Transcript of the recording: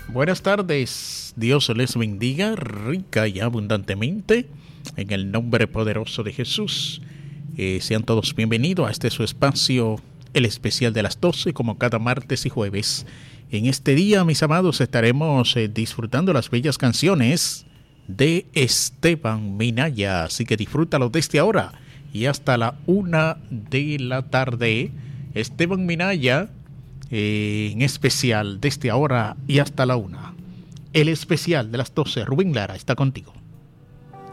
Buenas tardes, Dios les bendiga rica y abundantemente en el nombre poderoso de Jesús. Sean todos bienvenidos a este su espacio, el especial de las 12, como cada martes y jueves. En este día, mis amados, estaremos disfrutando las bellas canciones de Esteban Minaya, así que disfrútalo desde ahora y hasta la 1 de la tarde. Esteban Minaya, en especial desde ahora y hasta la 1. El especial de las 12, Rubén Lara está contigo.